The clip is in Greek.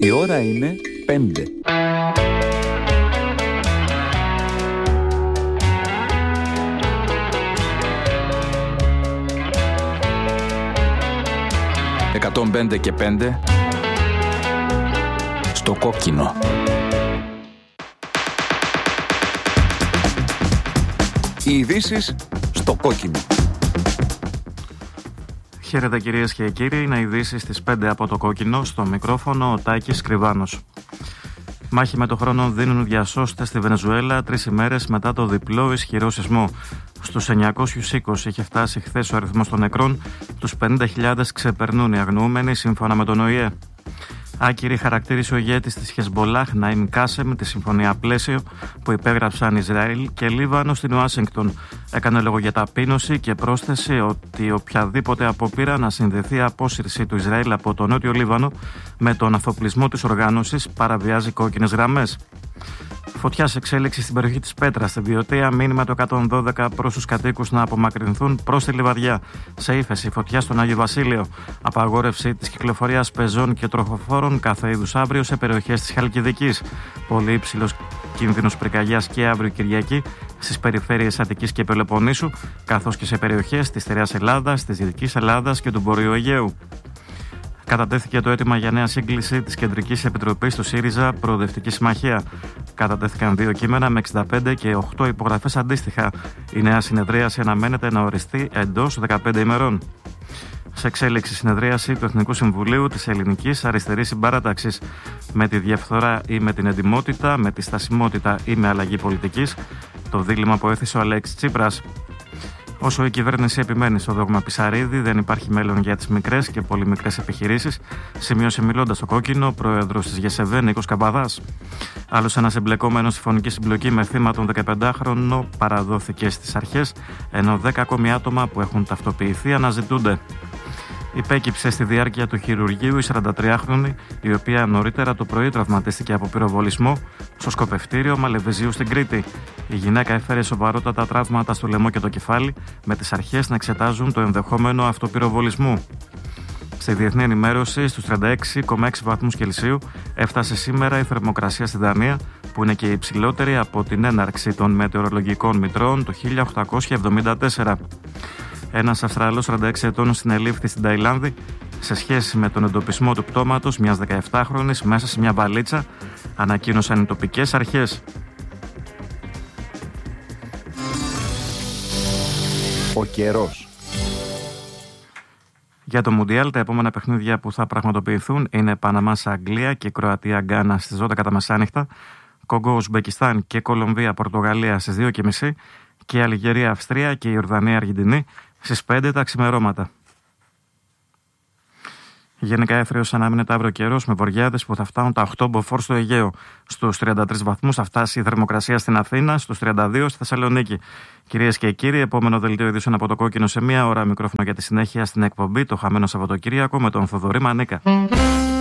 Η ώρα είναι 5. «105 και 5» στο κόκκινο. Οι ειδήσεις στο κόκκινο. Χαίρετε κυρίες και κύριοι, είναι ειδήσεις στις 5 από το κόκκινο, στο μικρόφωνο ο Τάκης Κρυβάνος. Μάχη με το χρόνο δίνουν διασώστες στη Βενεζουέλα 3 ημέρες μετά το διπλό ισχυρό σεισμό. Στους 920 είχε φτάσει χθες ο αριθμός των νεκρών, τους 50.000 ξεπερνούν οι αγνοούμενοι σύμφωνα με τον ΟΗΕ. Άκυρη χαρακτήρισε ο ηγέτης της Χεσμπολάχ, Ναΐμ Κάσεμ, τη συμφωνία πλαίσιο που υπέγραψαν Ισραήλ και Λίβανο στην Ουάσιγκτον. Έκανε λόγο για ταπείνωση και πρόσθεσε ότι οποιαδήποτε απόπειρα να συνδεθεί απόσυρση του Ισραήλ από το νότιο Λίβανο με τον αφοπλισμό της οργάνωσης παραβιάζει κόκκινες γραμμές. Φωτιά σε εξέλιξη στην περιοχή της Πέτρας, στη Βιωτία. Μήνυμα το 112 προς τους κατοίκους να απομακρυνθούν προς τη Λιβαδιά. Σε ύφεση, φωτιά στον Άγιο Βασίλειο. Απαγόρευση της κυκλοφορίας πεζών και τροχοφόρων κάθε είδους αύριο σε περιοχές της Χαλκιδικής. Πολύ υψηλός κίνδυνος πυρκαγιάς και αύριο Κυριακή στις περιφέρειες Αττικής και Πελοποννήσου, καθώς και σε περιοχές της Στερεάς Ελλάδας, της Δυτικής Ελλάδας και του Βορείου Αιγαίου. Κατατέθηκε το αίτημα για νέα σύγκληση της Κεντρικής Επιτροπής του ΣΥΡΙΖΑ Προοδευτική Συμμαχία. Κατατέθηκαν 2 κείμενα με 65 και 8 υπογραφές αντίστοιχα. Η νέα συνεδρίαση αναμένεται να οριστεί εντός 15 ημερών. Σε εξέλιξη συνεδρίαση του Εθνικού Συμβουλίου της Ελληνικής Αριστερής Συμπαράταξης. Με τη διαφθορά ή με την εντιμότητα, με τη στασιμότητα ή με αλλαγή πολιτικής, το δίλημμα που έθεσε ο Αλέξης Τσίπρας. Όσο η κυβέρνηση επιμένει στο δόγμα Πισαρίδη, δεν υπάρχει μέλλον για τις μικρές και πολύ μικρές επιχειρήσεις, σημείωσε μιλώντας στο κόκκινο ο πρόεδρος της ΓΕΣΕΒΕ, Νίκος Καμπαδάς. Άλλος ένας εμπλεκόμενος στη φωνική συμπλοκή με θύμα τον 15χρονο παραδόθηκε στις αρχές, ενώ 10 ακόμη άτομα που έχουν ταυτοποιηθεί αναζητούνται. Υπέκυψε στη διάρκεια του χειρουργείου η 43χρονη, η οποία νωρίτερα το πρωί τραυματίστηκε από πυροβολισμό στο σκοπευτήριο Μαλεβιζίου στην Κρήτη. Η γυναίκα έφερε σοβαρότατα τραύματα στο λαιμό και το κεφάλι, με τις αρχές να εξετάζουν το ενδεχόμενο αυτοπυροβολισμού. Στη διεθνή ενημέρωση, στους 36,6 βαθμούς Κελσίου, έφτασε σήμερα η θερμοκρασία στη Δανία, που είναι και η υψηλότερη από την έναρξη των μετεωρολογικών μητρώων το 1874. Ένας Αυστραλός 46 ετών συνελήφθη στην Ταϊλάνδη σε σχέση με τον εντοπισμό του πτώματος μιας 17χρονης μέσα σε μια βαλίτσα, ανακοίνωσαν οι τοπικές αρχές. Ο καιρός. Για το Μουντιάλ, τα επόμενα παιχνίδια που θα πραγματοποιηθούν είναι Παναμάς-Αγγλία και Κροατία-Γκάνα στις 12 τα μεσάνυχτα, Κογκό-Ουσμπεκιστάν και Κολομβία-Πορτογαλία στις 2.30 και Αλγερία-Αυστρία και Ιορδανία-Αργεντινή στις 5 τα ξημερώματα. Γενικά έθριος αναμένεται αύριο καιρός με βοριάδες που θα φτάνουν τα 8 μποφόρ στο Αιγαίο. Στους 33 βαθμούς θα φτάσει η θερμοκρασία στην Αθήνα, στους 32 στη Θεσσαλονίκη. Κυρίες και κύριοι, επόμενο δελτίο ειδήσεων από το κόκκινο σε 1 ώρα. Μικρόφωνο για τη συνέχεια στην εκπομπή Το Χαμένο Σαββατοκύριακο με τον Θοδωρή Μανίκα.